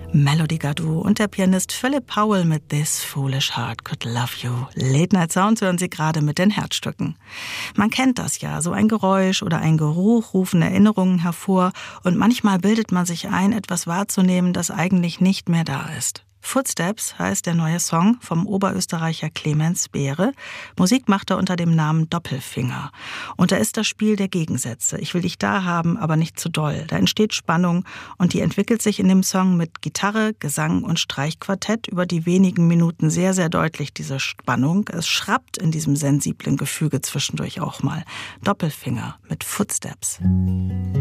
Melody Gardot und der Pianist Philip Powell mit This Foolish Heart Could Love You. Late Night Sounds hören Sie gerade mit den Herzstücken. Man kennt das ja, so ein Geräusch oder ein Geruch rufen Erinnerungen hervor und manchmal bildet man sich ein, etwas wahrzunehmen, das eigentlich nicht mehr da ist. Footsteps heißt der neue Song vom Oberösterreicher Clemens Behre. Musik macht er unter dem Namen Doppelfinger. Und da ist das Spiel der Gegensätze. Ich will dich da haben, aber nicht zu doll. Da entsteht Spannung und die entwickelt sich in dem Song mit Gitarre, Gesang und Streichquartett über die wenigen Minuten sehr, sehr deutlich, diese Spannung. Es schrappt in diesem sensiblen Gefüge zwischendurch auch mal. Doppelfinger mit Footsteps.